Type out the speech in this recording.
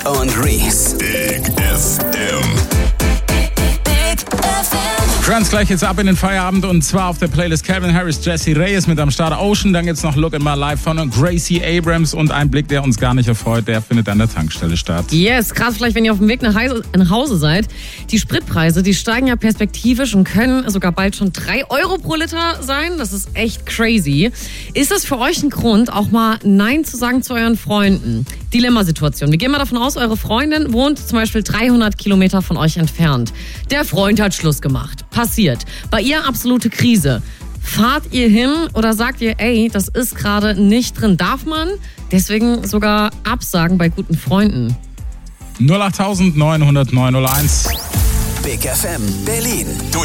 und Reese. Big FM. Friends, gleich jetzt ab in den Feierabend und zwar auf der Playlist Calvin Harris, Jessie Reyes mit am Start Ocean. Dann gibt's noch Look in My Life von Gracie Abrams und ein Blick, der uns gar nicht erfreut, der findet an der Tankstelle statt. Yes, gerade vielleicht, wenn ihr auf dem Weg nach Hause seid. Die Spritpreise, die steigen ja perspektivisch und können sogar bald schon 3 Euro pro Liter sein. Das ist echt crazy. Ist das für euch ein Grund, auch mal Nein zu sagen zu euren Freunden? Dilemmasituation. Wir gehen mal davon aus, eure Freundin wohnt zum Beispiel 300 Kilometer von euch entfernt. Der Freund hat Schluss gemacht. Passiert. Bei ihr absolute Krise. Fahrt ihr hin oder sagt ihr, ey, das ist gerade nicht drin? Darf man deswegen sogar absagen bei guten Freunden? 08900 901. Big FM Berlin.